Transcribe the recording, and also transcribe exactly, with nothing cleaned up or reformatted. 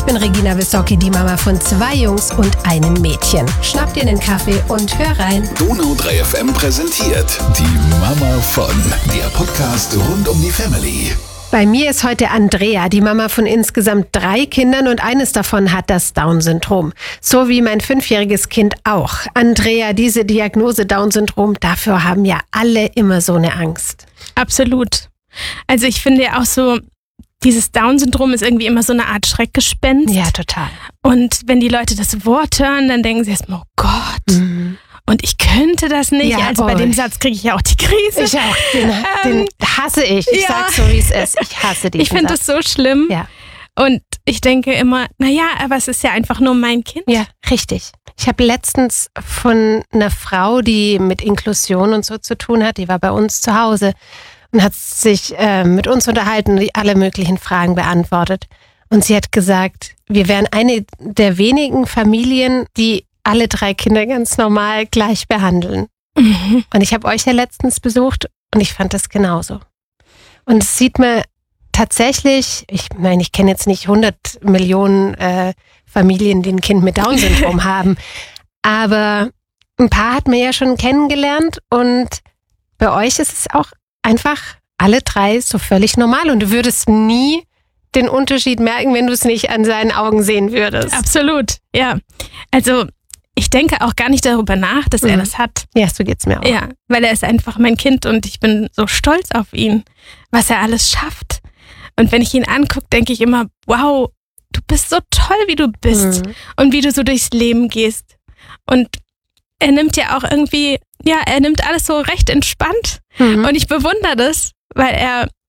bin Regina Wissocki, die Mama von zwei Jungs und einem Mädchen. Schnapp dir einen Kaffee und hör rein. Donau drei F M präsentiert die Mama von, der Podcast rund um die Family. Bei mir ist heute Andrea, die Mama von insgesamt drei Kindern und eines davon hat das Down-Syndrom. So wie mein fünfjähriges Kind auch. Andrea, diese Diagnose Down-Syndrom, dafür haben ja alle immer so eine Angst. Absolut. Also ich finde ja auch so, dieses Down-Syndrom ist irgendwie immer so eine Art Schreckgespenst. Ja, total. Und wenn die Leute das Wort hören, dann denken sie erstmal, oh Gott, mhm. und ich könnte das nicht. Ja, also oh. bei dem Satz kriege ich ja auch die Krise. Ich auch. Den, ähm, den hasse ich. Ich ja. sag so, wie es ist. Ich hasse diesen Ich finde das so schlimm. Ja. Und ich denke immer, naja, aber es ist ja einfach nur mein Kind. Ja, richtig. Ich habe letztens von einer Frau, die mit Inklusion und so zu tun hat, die war bei uns zu Hause und hat sich äh, mit uns unterhalten und alle möglichen Fragen beantwortet. Und sie hat gesagt, wir wären eine der wenigen Familien, die alle drei Kinder ganz normal gleich behandeln. Mhm. Und ich habe euch ja letztens besucht und ich fand das genauso. Und es sieht mir tatsächlich, ich meine, ich kenne jetzt nicht hundert Millionen äh, Familien, die ein Kind mit Down-Syndrom haben, aber ein paar hat man ja schon kennengelernt und bei euch ist es auch einfach alle drei so völlig normal und du würdest nie den Unterschied merken, wenn du es nicht an seinen Augen sehen würdest. Absolut, ja. Also ich denke auch gar nicht darüber nach, dass mhm. er das hat. Ja, so geht's mir auch. Ja, weil er ist einfach mein Kind und ich bin so stolz auf ihn, was er alles schafft. Und wenn ich ihn angucke, denke ich immer, wow, du bist so toll, wie du bist mhm. und wie du so durchs Leben gehst. Und er nimmt ja auch irgendwie, ja, er nimmt alles so recht entspannt. Mhm. Und ich bewundere das, weil er